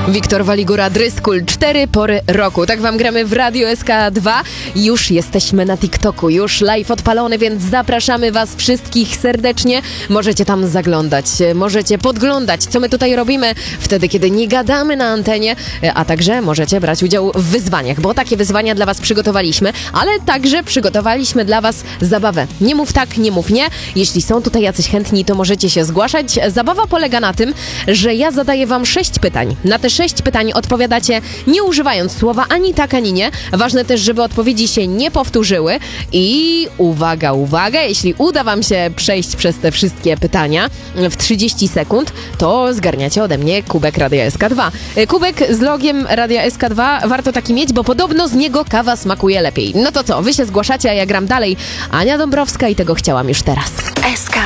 Wiktor Waligura, Dryskul, 4 pory roku. Tak wam gramy w Radio SK2. Już jesteśmy na TikToku, już live odpalony, więc zapraszamy was wszystkich serdecznie. Możecie tam zaglądać, możecie podglądać, co my tutaj robimy wtedy, kiedy nie gadamy na antenie, a także możecie brać udział w wyzwaniach, bo takie wyzwania dla was przygotowaliśmy, ale także przygotowaliśmy dla was zabawę. Nie mów tak, nie mów nie. Jeśli są tutaj jacyś chętni, to możecie się zgłaszać. Zabawa polega na tym, że ja zadaję wam 6 pytań. Na te 6 pytań odpowiadacie nie używając słowa ani tak, ani nie. Ważne też, żeby odpowiedzi się nie powtórzyły i uwaga, uwaga, jeśli uda wam się przejść przez te wszystkie pytania w 30 sekund, to zgarniacie ode mnie kubek Radia SK2. Kubek z logiem Radia SK2 warto taki mieć, bo podobno z niego kawa smakuje lepiej. No to co, wy się zgłaszacie, a ja gram dalej. Ania Dąbrowska i tego chciałam już teraz. SK.